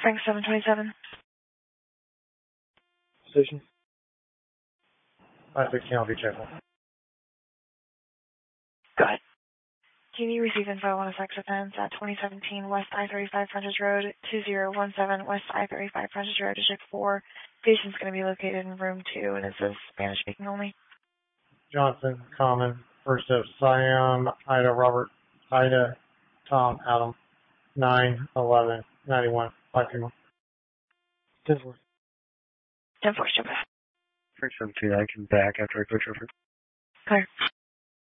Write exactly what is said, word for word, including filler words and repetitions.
Frank seven twenty-seven. Station. five sixteen, I'll be checking. Go ahead. T V receive info on a sex offense at twenty seventeen West I thirty-five Frontage Road, two zero one seven West I thirty-five Frontage Road, District four. Patient's going to be located in room two, and it says Spanish speaking only. Johnson, Common, First of Siam, Ida, Robert, Ida, Tom, Adam, nine eleven ninety-one, five female. ten four. ten four, jump back. Frank seven two, I can back after I push over. Clear.